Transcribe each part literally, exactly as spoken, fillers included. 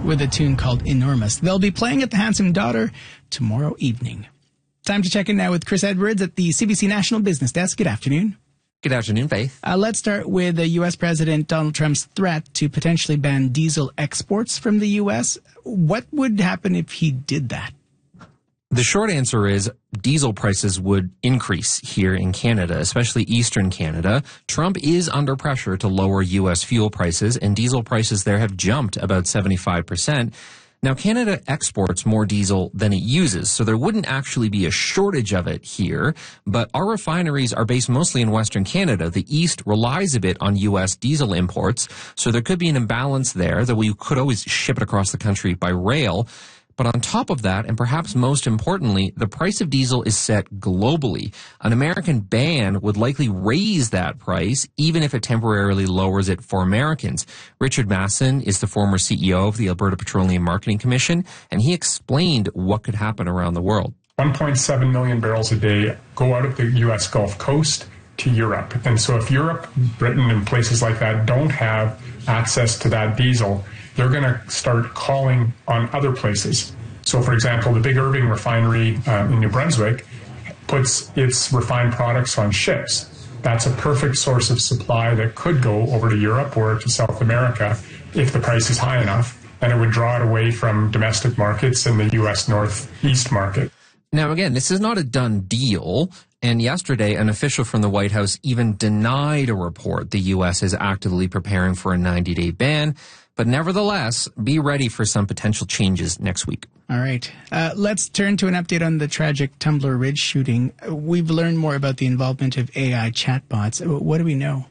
with a tune called Enormous. They'll be playing at the Handsome Daughter tomorrow evening. Time to check in now with Chris Edwards at the C B C National Business Desk. Good afternoon. Good afternoon, Faith. Uh, let's start with uh, U S. President Donald Trump's threat to potentially ban diesel exports from the U S. What would happen if he did that? The short answer is diesel prices would increase here in Canada, especially eastern Canada. Trump is under pressure to lower U S fuel prices, and diesel prices there have jumped about seventy-five percent. Now, Canada exports more diesel than it uses, so there wouldn't actually be a shortage of it here, but our refineries are based mostly in Western Canada. The East relies a bit on U S diesel imports, so there could be an imbalance there, though we could always ship it across the country by rail. But on top of that, and perhaps most importantly, the price of diesel is set globally. An American ban would likely raise that price, even if it temporarily lowers it for Americans. Richard Masson is the former C E O of the Alberta Petroleum Marketing Commission, and he explained what could happen around the world. one point seven million barrels a day go out of the U S Gulf Coast to Europe. And so if Europe, Britain, and places like that don't have access to that diesel, they're going to start calling on other places. So, for example, the Big Irving refinery uh, in New Brunswick puts its refined products on ships. That's a perfect source of supply that could go over to Europe or to South America if the price is high enough, and it would draw it away from domestic markets and the U S Northeast market. Now, again, this is not a done deal. And yesterday, an official from the White House even denied a report the U S is actively preparing for a ninety-day ban. But nevertheless, be ready for some potential changes next week. All right. Uh, let's turn to an update on the tragic Tumbler Ridge shooting. We've learned more about the involvement of A I chatbots. What do we know?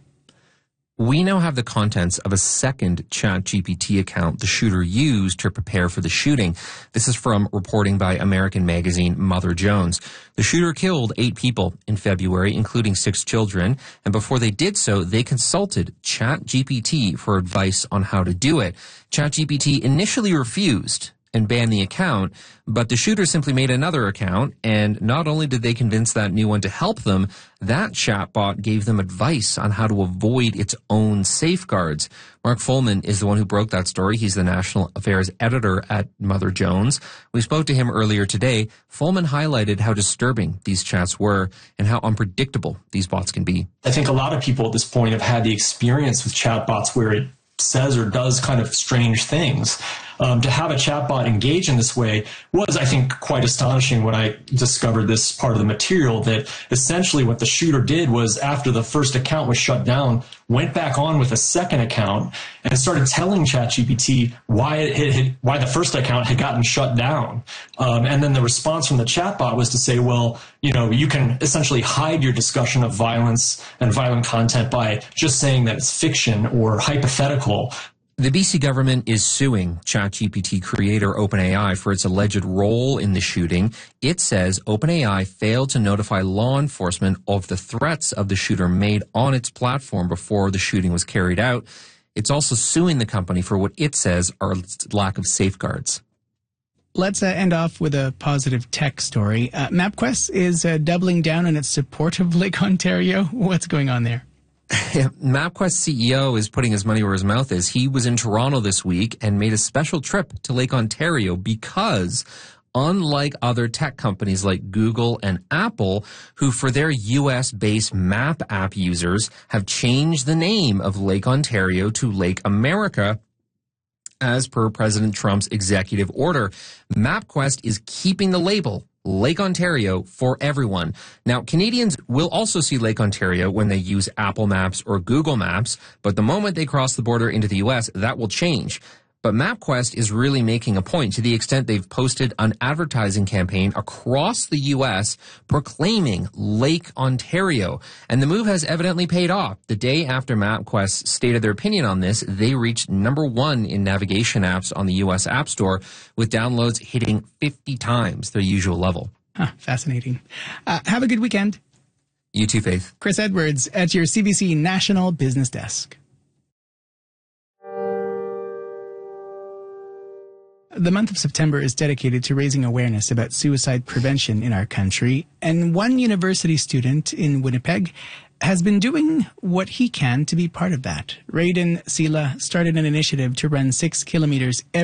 We now have the contents of a second ChatGPT account the shooter used to prepare for the shooting. This is from reporting by American magazine Mother Jones. The shooter killed eight people in February, including six children, and before they did so, they consulted ChatGPT for advice on how to do it. ChatGPT initially refused and banned the account, but the shooter simply made another account, and not only did they convince that new one to help them, that chatbot gave them advice on how to avoid its own safeguards. Mark Fullman is the one who broke that story. He's the national affairs editor at Mother Jones. We spoke to him earlier today. Fullman highlighted how disturbing these chats were and how unpredictable these bots can be. I think a lot of people at this point have had the experience with chatbots where it says or does kind of strange things. Um, to have a chatbot engage in this way was, I think, quite astonishing when I discovered this part of the material, that essentially what the shooter did was, after the first account was shut down, went back on with a second account and started telling ChatGPT why it had, why the first account had gotten shut down. Um, and then the response from the chatbot was to say, well, you know, you can essentially hide your discussion of violence and violent content by just saying that it's fiction or hypothetical. The B C government is suing ChatGPT creator OpenAI for its alleged role in the shooting. It says OpenAI failed to notify law enforcement of the threats of the shooter made on its platform before the shooting was carried out. It's also suing the company for what it says are its lack of safeguards. Let's uh, end off with a positive tech story. Uh, MapQuest is uh, doubling down on its support of Lake Ontario. What's going on there? MapQuest C E O is putting his money where his mouth is. He was in Toronto this week and made a special trip to Lake Ontario because, unlike other tech companies like Google and Apple, who for their U S-based map app users have changed the name of Lake Ontario to Lake America, as per President Trump's executive order, MapQuest is keeping the label Lake Ontario for everyone. Now, Canadians will also see Lake Ontario when they use Apple Maps or Google Maps, but the moment they cross the border into the U S, that will change. But MapQuest is really making a point, to the extent they've posted an advertising campaign across the U S proclaiming Lake Ontario. And the move has evidently paid off. The day after MapQuest stated their opinion on this, they reached number one in navigation apps on the U S App Store, with downloads hitting fifty times their usual level. Huh, fascinating. Uh, have a good weekend. You too, Faith. Chris Edwards at your C B C National Business Desk. The month of September is dedicated to raising awareness about suicide prevention in our country, and one university student in Winnipeg has been doing what he can to be part of that. Raiden Sila started an initiative to run six kilometers every